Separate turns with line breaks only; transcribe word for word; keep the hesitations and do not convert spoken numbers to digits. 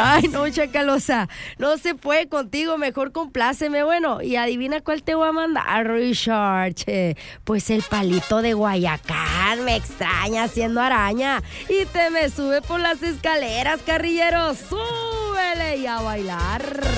Ay, no, Chacalosa, no se puede contigo, mejor compláceme. Bueno, y adivina cuál te voy a mandar, Richard. Che, pues el palito de Guayacán me extraña haciendo araña y te me sube por las escaleras, carrilleros. Súbele y a bailar.